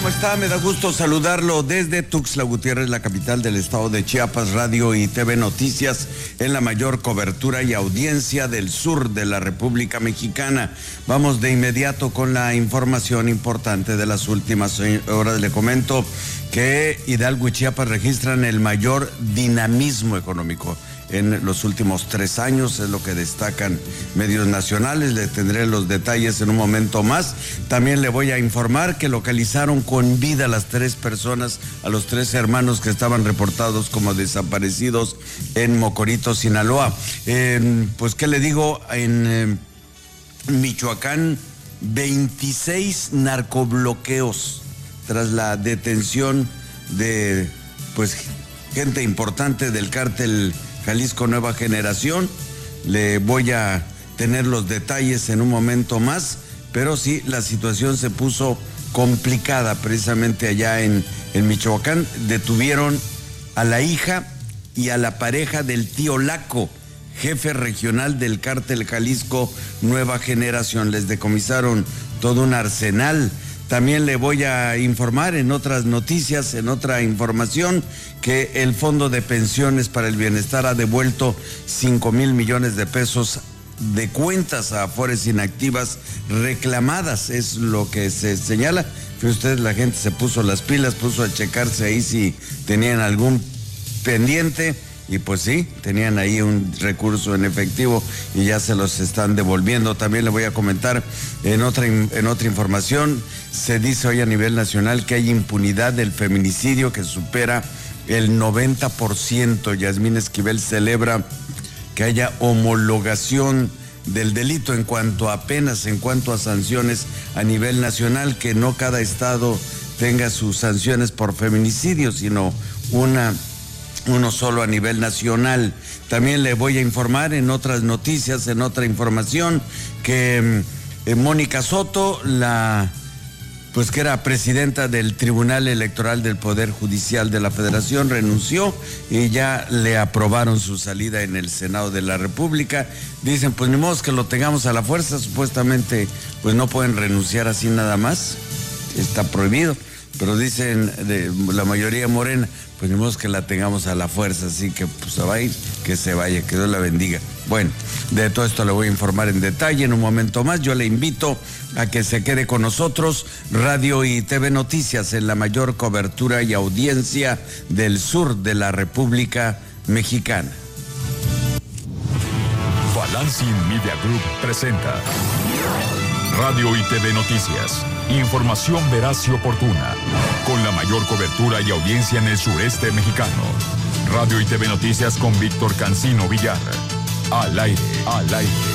¿Cómo está? Me da gusto saludarlo desde Tuxtla Gutiérrez, la capital del estado de Chiapas. Radio y TV Noticias en la mayor cobertura y audiencia del sur de la República Mexicana. Vamos de inmediato con la información importante de las últimas horas. Le comento que Hidalgo y Chiapas registran el mayor dinamismo económico en los últimos 3 años, es lo que destacan medios nacionales. Le tendré los detalles en un momento más. También le voy a informar que localizaron con vida a las 3 personas, a los 3 hermanos que estaban reportados como desaparecidos en Mocorito, Sinaloa. Pues, ¿qué le digo? En Michoacán, 26 narcobloqueos tras la detención de, pues, gente importante del cártel Jalisco Nueva Generación. Le voy a tener los detalles en un momento más, pero sí, la situación se puso complicada precisamente allá en Michoacán. Detuvieron a la hija y a la pareja del tío Laco, jefe regional del cártel Jalisco Nueva Generación. Les decomisaron todo un arsenal. También le voy a informar en otras noticias, en otra información, que el Fondo de Pensiones para el Bienestar ha devuelto 5,000 millones de pesos de cuentas a afores inactivas reclamadas. Es lo que se señala. Fíjate usted, la gente se puso las pilas, puso a checarse ahí si tenían algún pendiente. Y pues sí, tenían ahí un recurso en efectivo y ya se los están devolviendo. También le voy a comentar en otra información. Se dice hoy a nivel nacional que hay impunidad del feminicidio que supera el 90%. Yasmín Esquivel celebra que haya homologación del delito en cuanto a penas, en cuanto a sanciones a nivel nacional, que no cada estado tenga sus sanciones por feminicidio, sino uno solo a nivel nacional. También le voy a informar en otras noticias, en otra información, que Mónica Soto, que era presidenta del Tribunal Electoral del Poder Judicial de la Federación, renunció y ya le aprobaron su salida en el Senado de la República. Dicen, pues ni modo que lo tengamos a la fuerza, supuestamente pues no pueden renunciar así nada más, está prohibido. Pero dicen de la mayoría morena, pues ni modo que la tengamos a la fuerza, así que pues se va a ir, que se vaya, que Dios la bendiga. Bueno, de todo esto le voy a informar en detalle en un momento más. Yo le invito a que se quede con nosotros. Radio y TV Noticias en la mayor cobertura y audiencia del sur de la República Mexicana. Balancing Media Group presenta Radio y TV Noticias. Información veraz y oportuna, con la mayor cobertura y audiencia en el sureste mexicano. Radio y TV Noticias con Víctor Cancino Villar. Al aire, al aire.